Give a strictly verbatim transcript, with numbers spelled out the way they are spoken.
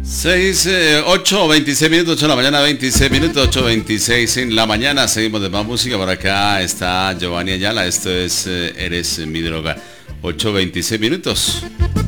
seis, eh, ocho, veintiséis minutos, ocho de la mañana, veintiséis minutos, ocho veintiséis en la mañana. Seguimos de más música. Por acá está Giovanni Ayala. Esto es eh, Eres mi droga. ocho veintiséis minutos.